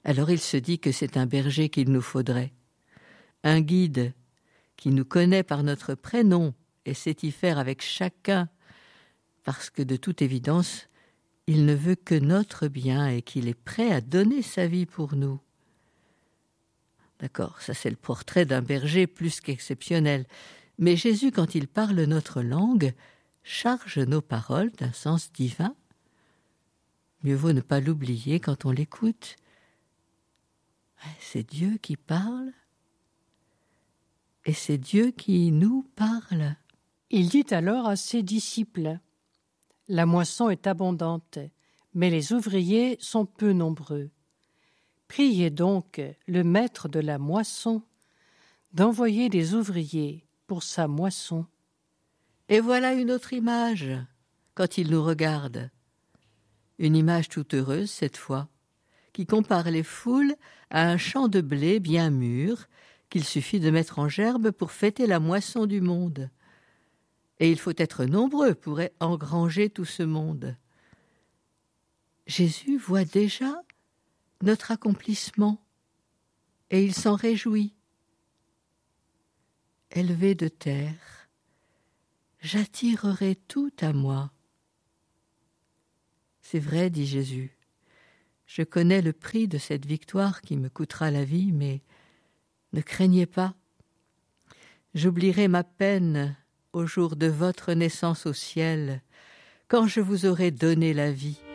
Alors il se dit que c'est un berger qu'il nous faudrait, un guide qui nous connaît par notre prénom et sait y faire avec chacun, parce que de toute évidence, il ne veut que notre bien et qu'il est prêt à donner sa vie pour nous. D'accord, ça c'est le portrait d'un berger plus qu'exceptionnel. Mais Jésus, quand il parle notre langue, charge nos paroles d'un sens divin. Mieux vaut ne pas l'oublier quand on l'écoute. C'est Dieu qui parle et c'est Dieu qui nous parle. Il dit alors à ses disciples : « La moisson est abondante, mais les ouvriers sont peu nombreux. Priez donc le maître de la moisson d'envoyer des ouvriers pour sa moisson. » Et voilà une autre image, quand il nous regarde. Une image toute heureuse cette fois, qui compare les foules à un champ de blé bien mûr, qu'il suffit de mettre en gerbe pour fêter la moisson du monde. Et il faut être nombreux pour engranger tout ce monde. Jésus voit déjà notre accomplissement, et il s'en réjouit. Élevé de terre, j'attirerai tout à moi. C'est vrai, dit Jésus, je connais le prix de cette victoire qui me coûtera la vie, mais ne craignez pas. J'oublierai ma peine au jour de votre naissance au ciel, quand je vous aurai donné la vie.